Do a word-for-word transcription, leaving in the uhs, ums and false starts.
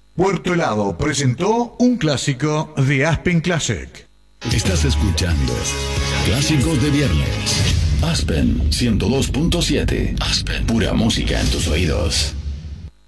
Puerto Helado presentó un clásico de Aspen Classic. Estás escuchando Clásicos de Viernes. Aspen ciento dos punto siete. Aspen, pura música en tus oídos.